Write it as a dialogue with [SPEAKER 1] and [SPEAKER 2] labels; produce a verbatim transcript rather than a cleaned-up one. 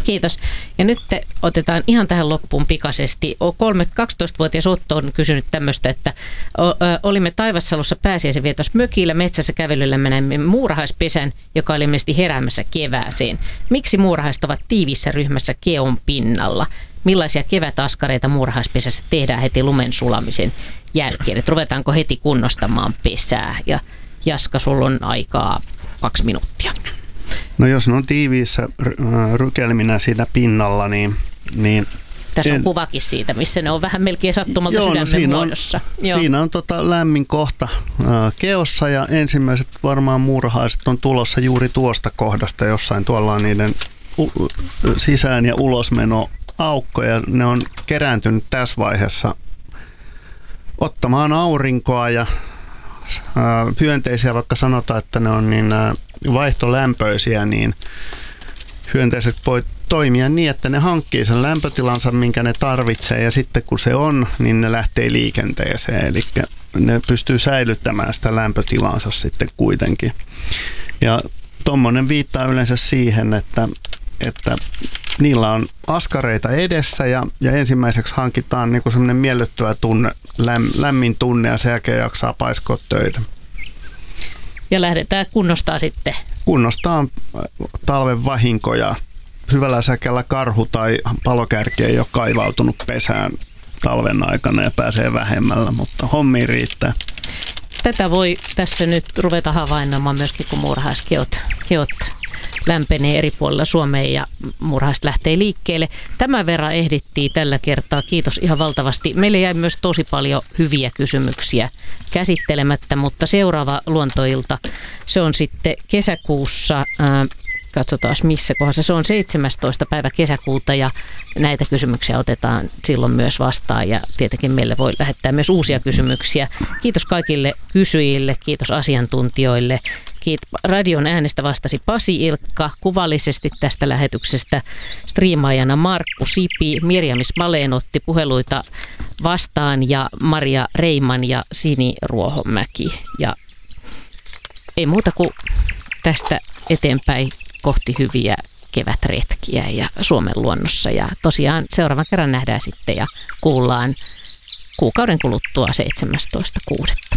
[SPEAKER 1] Kiitos. Ja nyt te otetaan ihan tähän loppuun pikaisesti. Kolme, kaksitoistavuotias Otto on kysynyt tämmöistä, että olimme Taivassalossa pääsiäisen vietos mökillä, metsässä kävelyllä menemme muurahaispesän, joka oli ilmeisesti heräämässä kevääseen. Miksi muurahaiset ovat tiiviissä ryhmässä keon pinnalla? Millaisia kevätaskareita muurahaispesässä tehdään heti lumen sulamisen jälkeen? Että ruvetaanko heti kunnostamaan pesää? Ja Jaska, sulla on aikaa kaksi minuuttia.
[SPEAKER 2] No jos ne on tiiviissä rykelminä siinä pinnalla, niin... niin
[SPEAKER 1] tässä on
[SPEAKER 2] en,
[SPEAKER 1] kuvakin siitä, missä ne on vähän melkein sattumalta joo, sydämen no siinä muodossa.
[SPEAKER 2] On, joo. Siinä on tota lämmin kohta ää, keossa ja ensimmäiset varmaan muurahaiset on tulossa juuri tuosta kohdasta. Jossain tuolla on niiden u- sisään- ja ulosmeno aukkoja. Ne on kerääntynyt tässä vaiheessa ottamaan aurinkoa ja ää, hyönteisiä, vaikka sanotaan, että ne on niin ää, vaihtolämpöisiä, niin hyönteiset voi toimia niin, että ne hankkii sen lämpötilansa, minkä ne tarvitsee, ja sitten kun se on, niin ne lähtee liikenteeseen, eli ne pystyy säilyttämään sitä lämpötilansa sitten kuitenkin. Ja tuommoinen viittaa yleensä siihen, että, että niillä on askareita edessä, ja, ja ensimmäiseksi hankitaan niin kuin semmoinen miellyttävä tunne, läm, lämmin tunne, ja sen jälkeen jaksaa paiskoa töitä.
[SPEAKER 1] Ja lähdetään kunnostaa sitten.
[SPEAKER 2] Kunnostaa talven vahinkoja. Hyvällä säkellä karhu tai palokärki ei ole kaivautunut pesään talven aikana ja pääsee vähemmällä, mutta hommiin riittää.
[SPEAKER 1] Tätä voi tässä nyt ruveta havainnoimaan myöskin, kun muurahaiskeot keot lämpenee eri puolilla Suomea ja muurahaiset lähtee liikkeelle. Tämän verran ehdittiin tällä kertaa. Kiitos ihan valtavasti. Meille jäi myös tosi paljon hyviä kysymyksiä käsittelemättä, mutta seuraava luontoilta, se on sitten kesäkuussa. Ää, Katsotaan missä kohdassa. Se on seitsemästoista päivä kesäkuuta ja näitä kysymyksiä otetaan silloin myös vastaan ja tietenkin meille voi lähettää myös uusia kysymyksiä. Kiitos kaikille kysyjille, kiitos asiantuntijoille. Kiit- Radion äänestä vastasi Pasi Ilkka, kuvallisesti tästä lähetyksestä striimaajana Markku Sipi, Mirjam Ismaleen otti puheluita vastaan ja Maria Reiman ja Sini Ruohomäki. Ja ei muuta kuin tästä eteenpäin kohti hyviä kevätretkiä ja Suomen luonnossa. Ja tosiaan seuraavan kerran nähdään sitten ja kuullaan kuukauden kuluttua seitsemästoista kuudetta